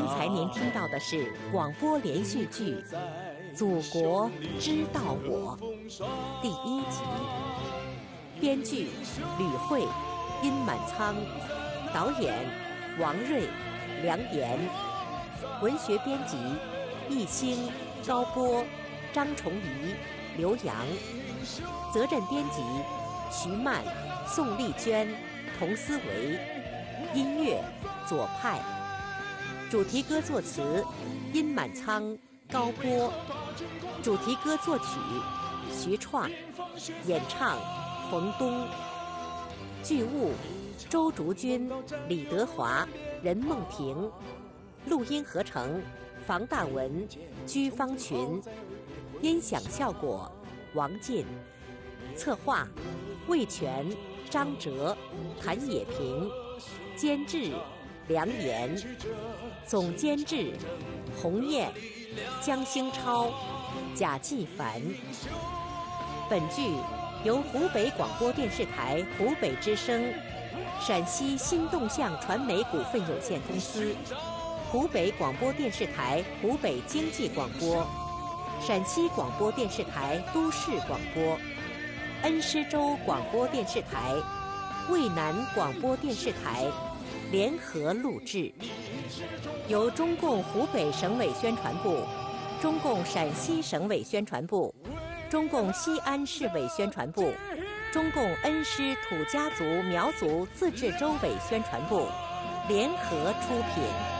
刚才您听到的是广播连续剧《祖国知道我》第1集，编剧吕慧、殷满仓，导演王瑞、梁岩，文学编辑易兴、高波、张崇仪、刘洋，责任编辑徐曼、宋丽娟、童思维，音乐左派，主题歌作词殷满仓、高波，主题歌作曲徐创，演唱冯东，剧务周竹君、李德华、任梦婷，录音合成房大文、居方群，音响效果王进，策划魏全、张哲、谭野平，监制梁岩，总监制洪燕、江兴超、贾继凡。本剧由湖北广播电视台湖北之声、陕西新动向传媒股份有限公司、湖北广播电视台湖北经济广播、陕西广播电视台都市广播、恩施州广播电视台、渭南广播电视台联合录制，由中共湖北省委宣传部、中共陕西省委宣传部、中共西安市委宣传部、中共恩施土家族苗族自治州委宣传部联合出品。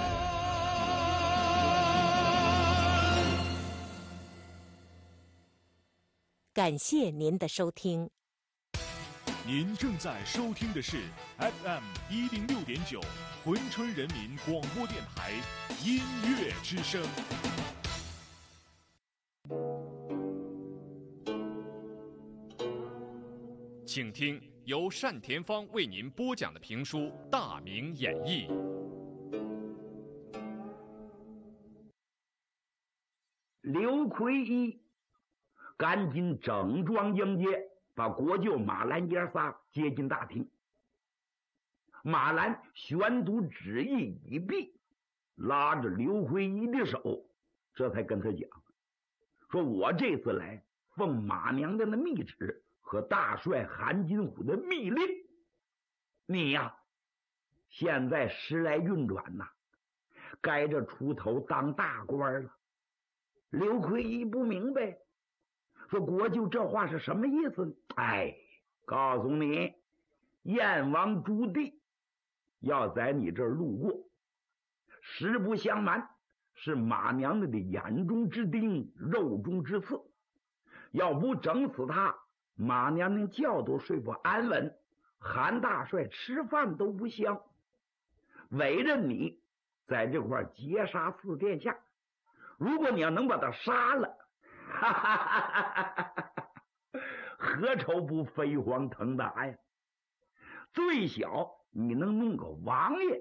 感谢您的收听。 您正在收听的是 FM 106.9珲春人民广播电台音乐之声。请听由单田芳为您播讲的评书《大明演义》。 刘奎一赶紧整装迎接，把国舅马兰爷仨接进大厅。马兰宣读旨意已毕，拉着刘奎一的手，这才跟他讲说：“我这次来奉马娘娘的密旨和大帅韩金虎的密令，你呀，现在时来运转呐，该着出头当大官了。”刘奎一不明白，说：“国舅这话是什么意思呢？”告诉你，燕王朱棣要在你这儿路过，实不相瞒，是马娘娘的眼中之钉，肉中之刺。要不整死他，马娘娘觉都睡不安稳，韩大帅吃饭都不香。委任你在这块截杀四殿下，如果你要能把他杀了，哈哈哈哈哈，何愁不飞黄腾达呀？最小你能弄个王爷。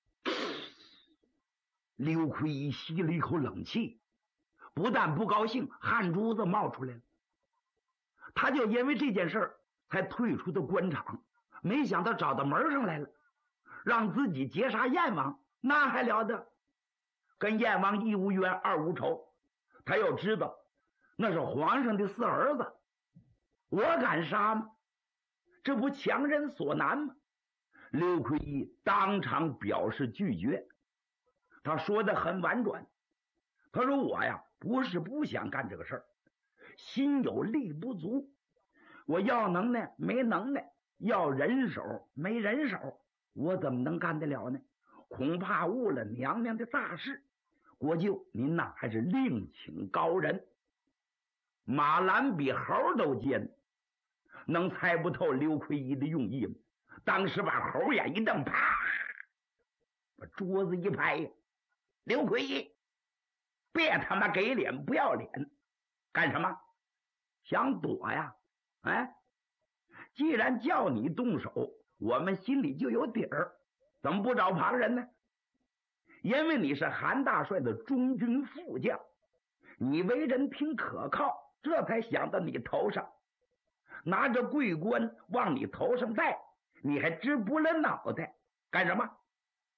刘奎一吸了一口冷气，不但不高兴，汗珠子冒出来了。他就因为这件事才退出的官场，没想到找到门上来了，让自己截杀燕王，那还了得？跟燕王一无冤二无仇，他要知道那是皇上的四儿子，我敢杀吗？这不强人所难吗？刘奎一当场表示拒绝。他说的很婉转，他说：“我呀，不是不想干这个事儿，心有力不足，我要能耐没能耐，要人手没人手，我怎么能干得了呢？恐怕误了娘娘的大事。国舅您呐，还是另请高人。”马兰比猴都尖，能猜不透刘奎一的用意吗？当时把猴眼一瞪，啪，把桌子一拍：“刘奎一，别他妈给脸不要脸，干什么？想躲呀？既然叫你动手，我们心里就有底儿，怎么不找旁人呢？因为你是韩大帅的中军副将，你为人挺可靠，这才想到你头上，拿着桂冠往你头上戴，你还直不了脑袋干什么？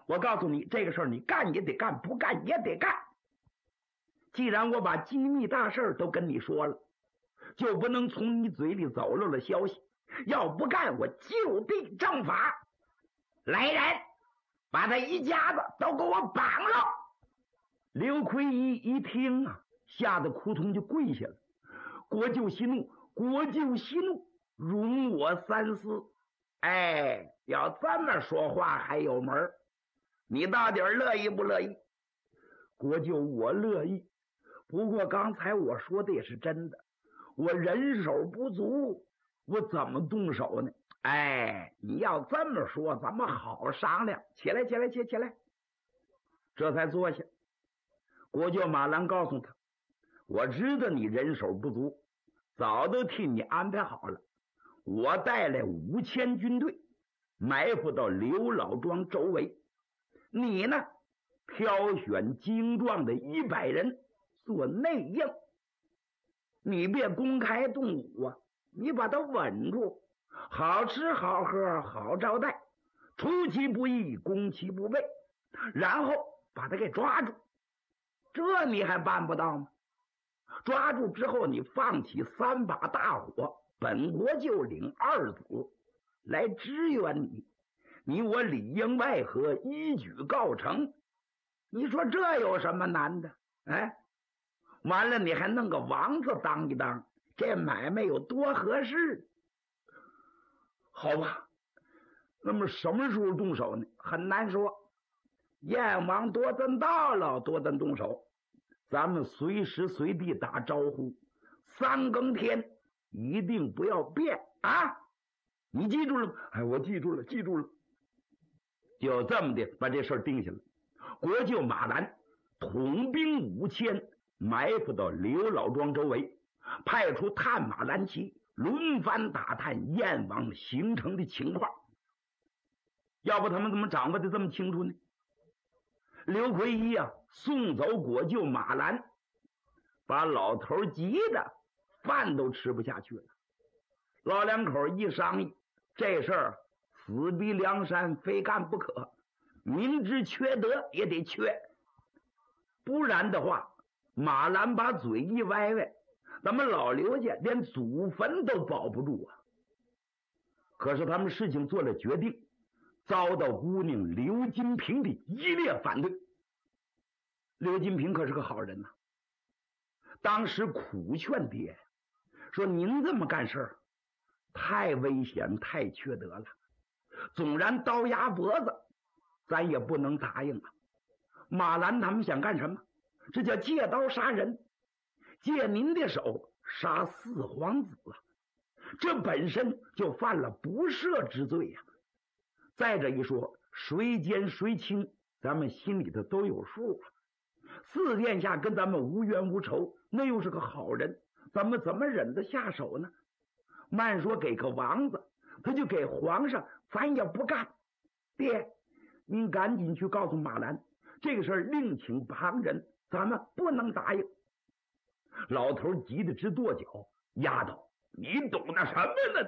我告诉你，这个事儿你干也得干，不干也得干。既然我把机密大事都跟你说了，就不能从你嘴里走漏了消息。要不干，我就地正法。来人，把他一家子都给我绑了。刘奎一一听啊，吓得扑通就跪下了。国舅息怒，国舅息怒，容我三思。哎，要这么说话还有门儿，你到底乐意不乐意？国舅，我乐意。不过刚才我说的也是真的，我人手不足，我怎么动手呢？哎，你要这么说，咱们好商量。起来，起来，起来！这才坐下。国舅马兰告诉他：“我知道你人手不足，早都替你安排好了。我带来5000军队，埋伏到刘老庄周围。你呢，挑选精壮的100人做内应。你别公开动武啊，你把它稳住。”好吃好喝好招待，出其不意攻其不备，然后把他给抓住。这你还办不到吗？抓住之后，你放起3把大火，本国就领2子来支援你，你我里应外合，一举告成。你说这有什么难的？哎，完了你还弄个王子当一当，这买卖有多合适？好吧，那么什么时候动手呢？很难说。燕王多咱到了，多咱动手，咱们随时随地打招呼。3更天一定不要变啊！你记住了吗？哎，我记住了，记住了。就这么的把这事儿定下了。国舅马兰统兵5000，埋伏到刘老庄周围，派出探马蓝旗轮番打探燕王行程的情况。要不他们怎么掌握的这么清楚呢？刘奎一啊，送走国舅马兰，把老头急的饭都吃不下去了。老两口一商议，这事儿死逼梁山，非干不可，明知缺德也得缺，不然的话，马兰把嘴一歪歪，咱们老刘家连祖坟都保不住啊！可是他们事情做了决定，遭到姑娘刘金平的激烈反对。刘金平可是个好人呐，当时苦劝爹说：“您这么干事儿太危险，太缺德了。纵然刀压脖子，咱也不能答应啊。马兰他们想干什么？这叫借刀杀人，借您的手杀4皇子啊！这本身就犯了不赦之罪呀。再者一说，谁奸谁轻，咱们心里头都有数啊。4殿下跟咱们无冤无仇，那又是个好人，咱们怎么忍得下手呢？慢说给个王子，他就给皇上，咱也不干。爹，您赶紧去告诉马兰，这个事儿另请旁人，咱们不能答应。”老头急得直跺脚：“丫头，你懂得什么呢？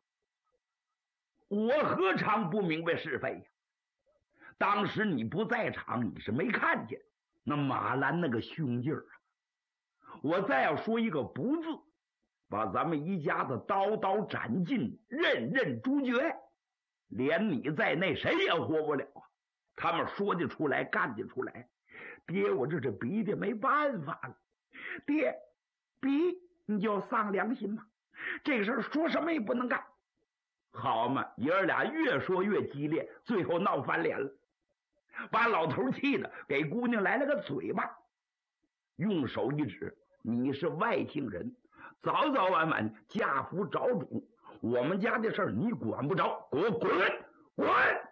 我何尝不明白是非呀？当时你不在场，你是没看见那马兰那个凶劲儿啊！我再要说一个不字，把咱们一家子刀刀斩尽，任任诛绝，连你在内谁也活不了啊！他们说得出来，干得出来。爹，我这逼的没办法了。爹，逼你就丧良心嘛！这个事儿说什么也不能干。好嘛，爷儿俩越说越激烈，最后闹翻脸了，把老头气的给姑娘来了个嘴巴，用手一指：“你是外姓人，早早晚晚嫁夫找主，我们家的事儿你管不着，给我滚滚！”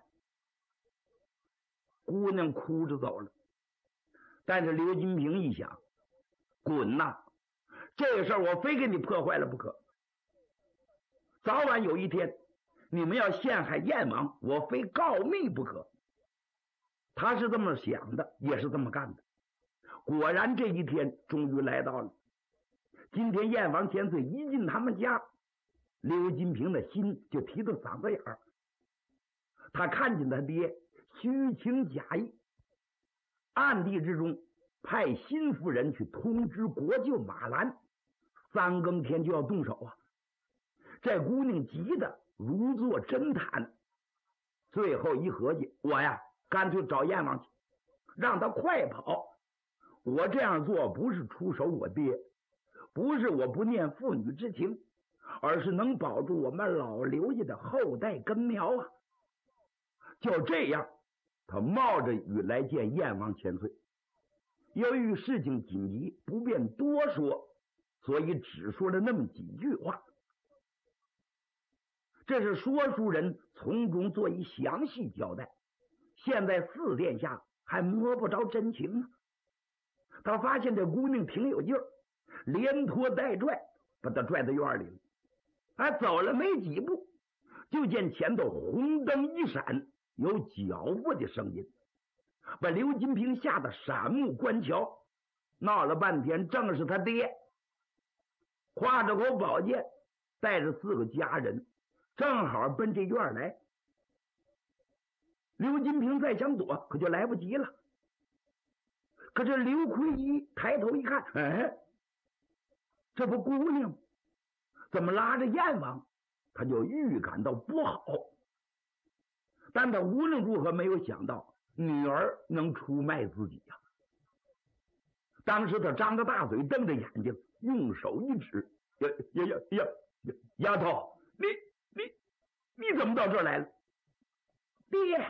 姑娘哭着走了。但是刘金平一想，滚呐，这个事儿我非给你破坏了不可。早晚有一天你们要陷害燕王，我非告密不可。他是这么想的，也是这么干的。果然这一天终于来到了。今天燕王千岁一进他们家，刘金平的心就提到嗓子眼儿。他看见他爹虚情假意，暗地之中派心腹人去通知国舅马兰，3更天就要动手啊。这姑娘急得如坐针毯，最后一合计，我呀干脆找燕王去，让他快跑。我这样做不是出手我爹，不是我不念父女之情，而是能保住我们老刘家的后代根苗啊。就这样，他冒着雨来见燕王千岁。由于事情紧急，不便多说，所以只说了那么几句话。这是说书人从中做一详细交代，现在4殿下还摸不着真情呢。他发现这姑娘挺有劲儿，连拖带拽把她拽到院里了。还走了没几步，就见前头红灯一闪，有脚步的声音，把刘金平吓得闪目观瞧。闹了半天，正是他爹，挎着口宝剑，带着4个家人，正好奔这院来。刘金平再想躲，可就来不及了。可这刘奎一抬头一看，哎，这不姑娘怎么拉着燕王？他就预感到不好，但他无论如何没有想到女儿能出卖自己呀。当时他张着大嘴，瞪着眼睛，用手一指：“丫头，你怎么到这儿来了？”爹，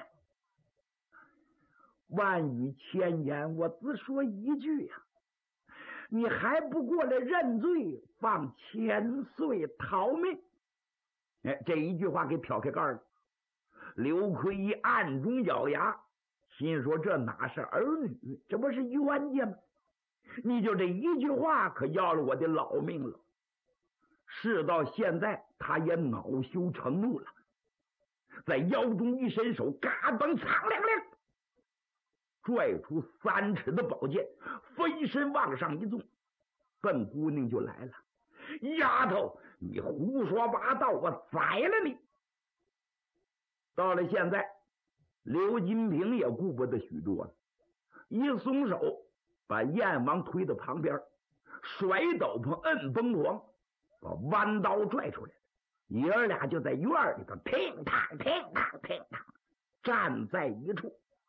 万语千言，我只说一句呀，你还不过来认罪，放千岁逃命？哎，这一句话给挑开盖了。刘奎一暗中咬牙，心说这哪是儿女，这不是冤家吗？你就这一句话，可要了我的老命了。事到现在，他也恼羞成怒了，在腰中一伸手，嘎嘣苍亮亮，拽出3尺的宝剑，飞身往上一纵，奔姑娘就来了。丫头，你胡说八道，我宰了你！到了现在，刘金平也顾不得许多了，一松手，把燕王推到旁边，甩斗篷摁崩床，把弯刀拽出来，爷儿俩就在院里头乒乓乒乓乒乓站在一处，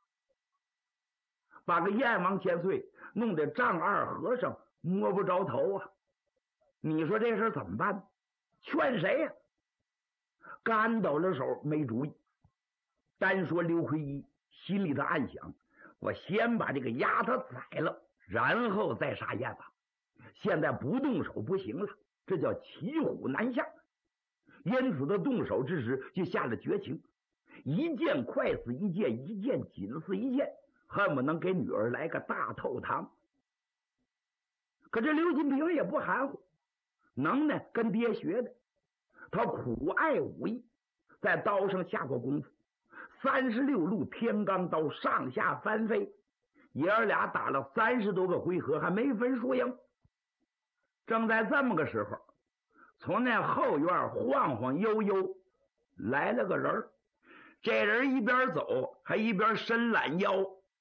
把个燕王千岁弄得丈二和尚摸不着头啊！你说这事怎么办？劝谁呀？干抖了手，没主意。单说刘奎一心里头暗想，我先把这个丫头宰了，然后再杀燕王。现在不动手不行了，这叫骑虎难下。因此他动手之时就下了绝情，一剑快似一剑，一剑紧似一剑，恨不能给女儿来个大透堂。可这刘金平也不含糊，能耐跟爹学的，他苦爱武艺，在刀上下过功夫，36路天罡刀上下翻飞，爷儿俩打了30多个回合，还没分输赢。正在这么个时候，从那后院晃晃悠悠来了个人，这人一边走还一边伸懒腰。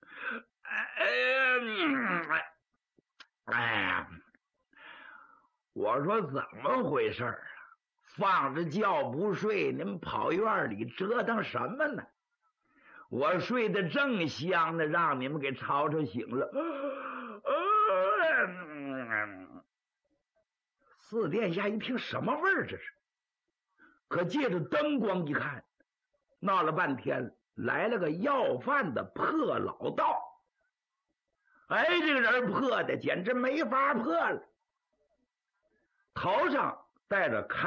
哎呀，我说怎么回事啊？放着觉不睡，你们跑院里折腾什么呢？我睡得正香呢，让你们给吵醒了。4殿下一听，什么味儿这是？可借着灯光一看，闹了半天来了个要饭的破老道。哎，这个人破的简直没法破了，头上戴着